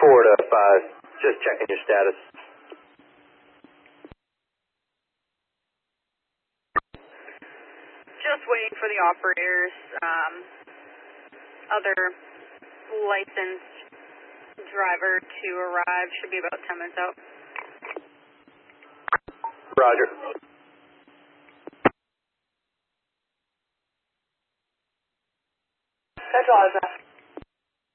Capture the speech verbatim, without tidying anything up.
four to five, just checking your status. Just waiting for the operators. Um, other licensed driver to arrive. Should be about ten minutes out. Roger.